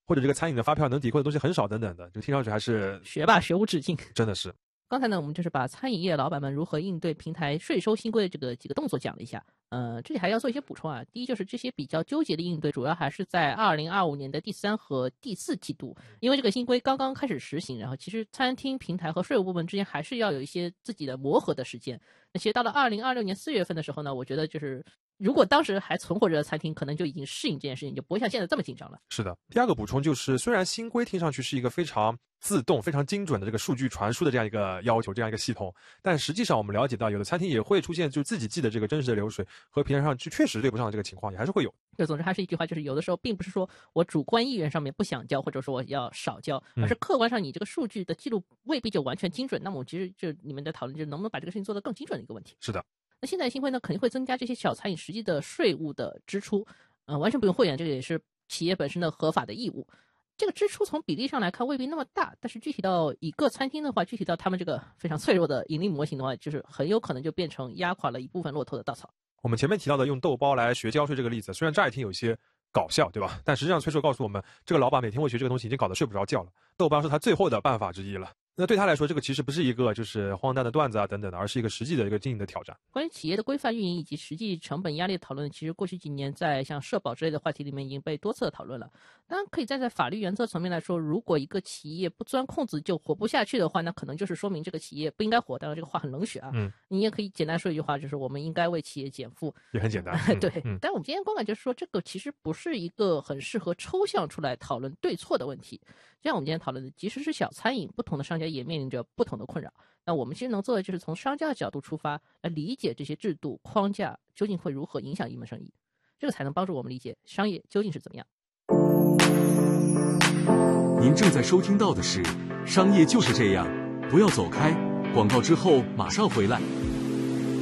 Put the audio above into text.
或者这个餐饮的发票能抵扣的东西很少等等的，就听上去还是学吧，学无止境， 真的是。 刚才呢，我们就是把餐饮业老板们如何应对平台税收新规的这个几个动作讲了一下。这里还要做一些补充啊。第一就是这些比较纠结的应对，主要还是在2025年的第3和第4季度，因为这个新规刚刚开始实行，然后其实餐厅平台和税务部门之间还是要有一些自己的磨合的时间。那其实到了2026年4月份的时候呢，我觉得就是如果当时还存活着的餐厅，可能就已经适应这件事情，就不会像现在这么紧张了。 是的。第二个补充就是，虽然新规听上去是一个非常自动、非常精准的这个数据传输的这样一个要求、这样一个系统，但实际上我们了解到，有的餐厅也会出现就自己记的这个真实的流水和平台上确实对不上的这个情况，也还是会有。 就总之还是一句话，就是有的时候并不是说我主观意愿上面不想交，或者说我要少交，而是客观上你这个数据的记录未必就完全精准。那么我其实就你们在讨论，就是能不能把这个事情做得更精准的一个问题。 是的。 那现在新规呢，肯定会增加这些小餐饮实际的税务的支出，完全不用汇演，这个也是企业本身的合法的义务。这个支出从比例上来看未必那么大，但是具体到一个餐厅的话，具体到他们这个非常脆弱的盈利模型的话，就是很有可能就变成压垮了一部分骆驼的稻草。 我们前面提到的用豆包来学交税这个例子，虽然乍一听有些搞笑，对吧？但实际上崔叔告诉我们，这个老板每天会学这个东西，已经搞得睡不着觉了。豆包是他最后的办法之一了。那对他来说，这个其实不是一个就是荒诞的段子啊等等的，而是一个实际的一个经营的挑战。 关于企业的规范运营以及实际成本压力的讨论，其实过去几年在像社保之类的话题里面已经被多次的讨论了。当然可以站在法律原则层面来说，如果一个企业不钻空子就活不下去的话，那可能就是说明这个企业不应该活。当然这个话很冷血啊，你也可以简单说一句话，就是我们应该为企业减负， 也很简单。 对。但我们今天观感就是说，这个其实不是一个很适合抽象出来讨论对错的问题。就像我们今天讨论的，即使是小餐饮，不同的商家也面临着不同的困扰。那我们其实能做的就是从商家的角度出发，来理解这些制度框架究竟会如何影响一门生意，这个才能帮助我们理解商业究竟是怎么样。 您正在收听到的是《商业就是这样》，不要走开，广告之后马上回来。